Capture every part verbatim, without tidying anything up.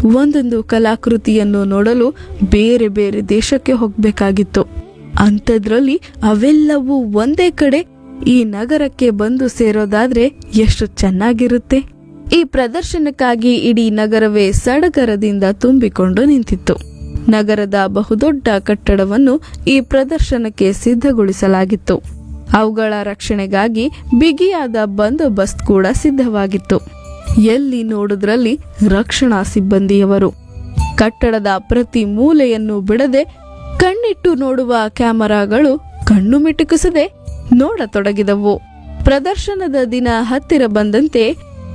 ಒಂದೊಂದು ಕಲಾಕೃತಿಯನ್ನು ನೋಡಲು ಬೇರೆ ಬೇರೆ ದೇಶಕ್ಕೆ ಹೋಗಬೇಕಾಗಿತ್ತು. ಅಂಥದ್ರಲ್ಲಿ ಅವೆಲ್ಲವೂ ಒಂದೇ ಕಡೆ ಈ ನಗರಕ್ಕೆ ಬಂದು ಸೇರೋದಾದ್ರೆ ಎಷ್ಟು ಚೆನ್ನಾಗಿರುತ್ತೆ. ಈ ಪ್ರದರ್ಶನಕ್ಕಾಗಿ ಇಡೀ ನಗರವೇ ಸಡಗರದಿಂದ ತುಂಬಿಕೊಂಡು ನಿಂತಿತ್ತು. ನಗರದ ಬಹುದೊಡ್ಡ ಕಟ್ಟಡವನ್ನು ಈ ಪ್ರದರ್ಶನಕ್ಕೆ ಸಿದ್ಧಗೊಳಿಸಲಾಗಿತ್ತು. ಅವುಗಳ ರಕ್ಷಣೆಗಾಗಿ ಬಿಗಿಯಾದ ಬಂದೋಬಸ್ತ್ ಕೂಡ ಸಿದ್ಧವಾಗಿತ್ತು. ಎಲ್ಲಿ ನೋಡುದ್ರಲ್ಲಿ ರಕ್ಷಣಾ ಸಿಬ್ಬಂದಿಯವರು. ಕಟ್ಟಡದ ಪ್ರತಿ ಮೂಲೆಯನ್ನು ಬಿಡದೆ ಕಣ್ಣಿಟ್ಟು ನೋಡುವ ಕ್ಯಾಮರಾಗಳು ಕಣ್ಣು ಮಿಟುಕಿಸದೆ ನೋಡತೊಡಗಿದವು. ಪ್ರದರ್ಶನದ ದಿನ ಹತ್ತಿರ ಬಂದಂತೆ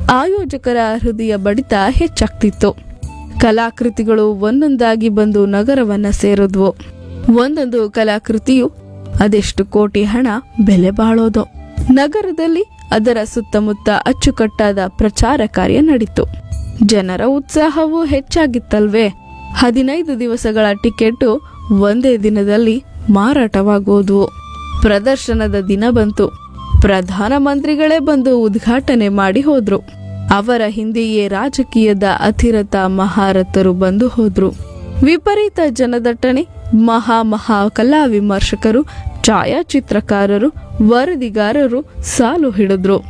ಆಯೋಜಕರ ಹೃದಯ ಬಡಿತ ಹೆಚ್ಚಾಗ್ತಿತ್ತು. ಕಲಾಕೃತಿಗಳು ಒಂದೊಂದಾಗಿ ಬಂದು ನಗರವನ್ನ ಸೇರಿದ್ವು. ಒಂದೊಂದು ಕಲಾಕೃತಿಯು ಅದೆಷ್ಟು ಕೋಟಿ ಹಣ ಬೆಲೆ ಬಾಳೋದು. ನಗರದಲ್ಲಿ ಅದರ ಸುತ್ತಮುತ್ತ ಅಚ್ಚುಕಟ್ಟಾದ ಪ್ರಚಾರ ಕಾರ್ಯ ನಡೀತು. ಜನರ ಉತ್ಸಾಹವೂ ಹೆಚ್ಚಾಗಿತ್ತಲ್ವೇ. ಹದಿನೈದು ದಿವಸಗಳ ಟಿಕೆಟು ಒಂದೇ ದಿನದಲ್ಲಿ ಮಾರಾಟವಾಗುವುದು. ಪ್ರದರ್ಶನದ ದಿನ ಬಂತು. ಪ್ರಧಾನಮಂತ್ರಿಗಳೇ ಬಂದು ಉದ್ಘಾಟನೆ ಮಾಡಿ ಹೋದ್ರು. ಅವರ ಹಿಂದೆಯೇ ರಾಜಕೀಯದ ಅತಿರಥ ಮಹಾರಥರು ಬಂದು ಹೋದ್ರು. ವಿಪರೀತ ಜನದಟ್ಟಣೆ. ಮಹಾ ಮಹಾ ಕಲಾ ವಿಮರ್ಶಕರು, ಛಾಯಾಚಿತ್ರಕಾರರು, ವರದಿಗಾರರು ಸಾಲು ಹಿಡಿದ್ರು.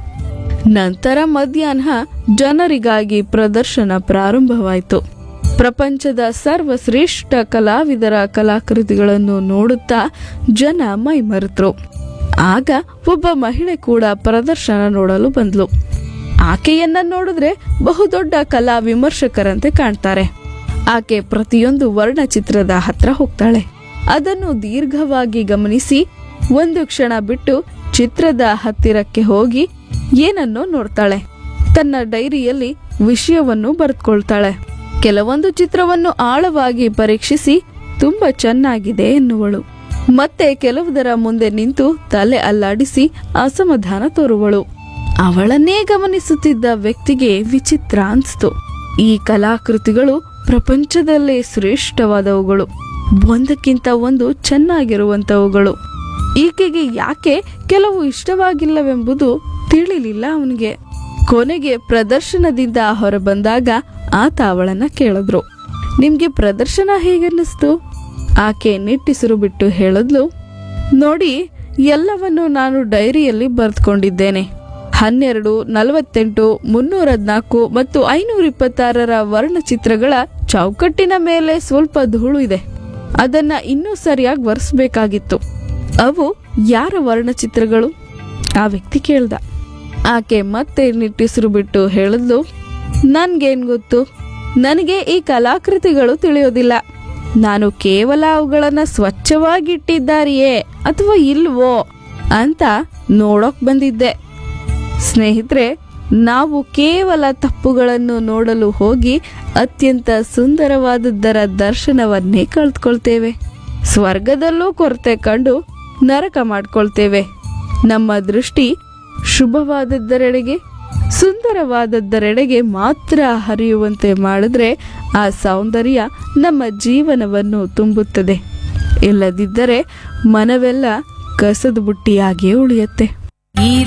ನಂತರ ಮಧ್ಯಾಹ್ನ ಜನರಿಗಾಗಿ ಪ್ರದರ್ಶನ ಪ್ರಾರಂಭವಾಯಿತು. ಪ್ರಪಂಚದ ಸರ್ವಶ್ರೇಷ್ಠ ಕಲಾವಿದರ ಕಲಾಕೃತಿಗಳನ್ನು ನೋಡುತ್ತಾ ಜನ ಮೈಮರೆತರು. ಆಗ ಒಬ್ಬ ಮಹಿಳೆ ಕೂಡ ಪ್ರದರ್ಶನ ನೋಡಲು ಬಂದ್ಲು. ಆಕೆಯನ್ನ ನೋಡಿದ್ರೆ ಬಹುದೊಡ್ಡ ಕಲಾ ವಿಮರ್ಶಕರಂತೆ ಕಾಣ್ತಾರೆ. ಆಕೆ ಪ್ರತಿಯೊಂದು ವರ್ಣಚಿತ್ರದ ಹತ್ರ ಹೋಗ್ತಾಳೆ. ಅದನ್ನು ದೀರ್ಘವಾಗಿ ಗಮನಿಸಿ ಒಂದು ಕ್ಷಣ ಬಿಟ್ಟು ಚಿತ್ರದ ಹತ್ತಿರಕ್ಕೆ ಹೋಗಿ ಏನನ್ನೋ ನೋಡ್ತಾಳೆ. ತನ್ನ ಡೈರಿಯಲ್ಲಿ ವಿಷಯವನ್ನು ಬರೆದುಕೊಳ್ತಾಳೆ. ಕೆಲವೊಂದು ಚಿತ್ರವನ್ನು ಆಳವಾಗಿ ಪರೀಕ್ಷಿಸಿ ತುಂಬಾ ಚೆನ್ನಾಗಿದೆ ಎನ್ನುವಳು. ಮತ್ತೆ ಕೆಲವುದರ ಮುಂದೆ ನಿಂತು ತಲೆ ಅಲ್ಲಾಡಿಸಿ ಅಸಮಾಧಾನ ತೋರುವಳು. ಅವಳನ್ನೇ ಗಮನಿಸುತ್ತಿದ್ದ ವ್ಯಕ್ತಿಗೆ ವಿಚಿತ್ರ ಅನ್ಸ್ತು. ಈ ಕಲಾಕೃತಿಗಳು ಪ್ರಪಂಚದಲ್ಲೇ ಶ್ರೇಷ್ಠವಾದವುಗಳು, ಒಂದಕ್ಕಿಂತ ಒಂದು ಚೆನ್ನಾಗಿರುವಂತವುಗಳು. ಈಕೆಗೆ ಯಾಕೆ ಕೆಲವು ಇಷ್ಟವಾಗಿಲ್ಲವೆಂಬುದು ತಿಳಿಲಿಲ್ಲ ಅವನಿಗೆ. ಕೊನೆಗೆ ಪ್ರದರ್ಶನದಿಂದ ಹೊರಬಂದಾಗ ಆತ ಅವಳನ್ನ ಕೇಳಿದ್ರು, ನಿಮ್ಗೆ ಪ್ರದರ್ಶನ ಹೇಗನ್ನಿಸ್ತು? ಆಕೆ ನಿಟ್ಟಿಸಿರು ಬಿಟ್ಟು ಹೇಳಿದ್ಲು, ನೋಡಿ, ಎಲ್ಲವನ್ನು ನಾನು ಡೈರಿಯಲ್ಲಿ ಬರೆದುಕೊಂಡಿದ್ದೇನೆ. ಹನ್ನೆರಡು, ನಲವತ್ತೆಂಟು, ಮುನ್ನೂರ ಹದ್ನಾಲ್ಕು ಮತ್ತು ಐನೂರ ಇಪ್ಪತ್ತಾರರ ವರ್ಣಚಿತ್ರಗಳ ಚೌಕಟ್ಟಿನ ಮೇಲೆ ಸ್ವಲ್ಪ ಧೂಳು ಇದೆ. ಅದನ್ನ ಇನ್ನೂ ಸರಿಯಾಗಿ ಒರೆಸ್ಬೇಕಾಗಿತ್ತು. ಅವು ಯಾರ ವರ್ಣಚಿತ್ರಗಳು? ಆ ವ್ಯಕ್ತಿ ಕೇಳ್ದ. ಆಕೆ ಮತ್ತೆ ನಿಟ್ಟಿಸಿರು ಬಿಟ್ಟು ಹೇಳಿದ್ಲು, ನನ್ಗೇನ್ ಗೊತ್ತು, ನನಗೆ ಈ ಕಲಾಕೃತಿಗಳು ತಿಳಿಯೋದಿಲ್ಲ. ನಾನು ಕೇವಲ ಅವುಗಳನ್ನ ಸ್ವಚ್ಛವಾಗಿಟ್ಟಿದ್ದಾರೆಯೇ ಅಥವಾ ಇಲ್ವೋ ಅಂತ ನೋಡೋಕ್ ಬಂದಿದ್ದೆ. ಸ್ನೇಹಿತರೆ, ನಾವು ಕೇವಲ ತಪ್ಪುಗಳನ್ನು ನೋಡಲು ಹೋಗಿ ಅತ್ಯಂತ ಸುಂದರವಾದದ್ದರ ದರ್ಶನವನ್ನೇ ಕಳೆದುಕೊಳ್ತೇವೆ. ಸ್ವರ್ಗದಲ್ಲೂ ಕೊರತೆ ಕಂಡು ನರಕ ಮಾಡ್ಕೊಳ್ತೇವೆ. ನಮ್ಮ ದೃಷ್ಟಿ ಶುಭವಾದದ್ದರೆಡೆಗೆ, ಸುಂದರವಾದದ್ದರೆಡೆಗೆ ಮಾತ್ರ ಹರಿಯುವಂತೆ ಮಾಡಿದ್ರೆ ಆ ಸೌಂದರ್ಯ ನಮ್ಮ ಜೀವನವನ್ನು ತುಂಬುತ್ತದೆ. ಇಲ್ಲದಿದ್ದರೆ ಮನವೆಲ್ಲ ಕಸದ ಬುಟ್ಟಿಯಾಗಿಯೇ ಉಳಿಯುತ್ತೆ.